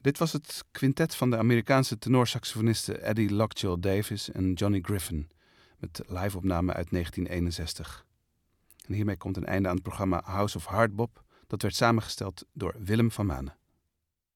Dit was het quintet van de Amerikaanse tenorsaxofonisten Eddie Lockjaw Davis en Johnny Griffin, met live-opname uit 1961. En hiermee komt een einde aan het programma House of Hardbop. Dat werd samengesteld door Willem van Manen.